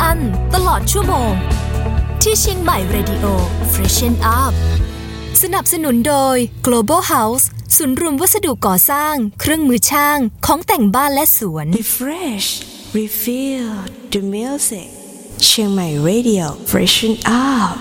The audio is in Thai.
อั้นตลอดชั่วโมงที่เชียงใหม่ Radio Freshen Up สนับสนุนโดย Global House ศูนย์รวมวัสดุก่อสร้างเครื่องมือช่างของแต่งบ้านและสวน Refresh Refill the music เชียงใหม่ Radio Freshen Up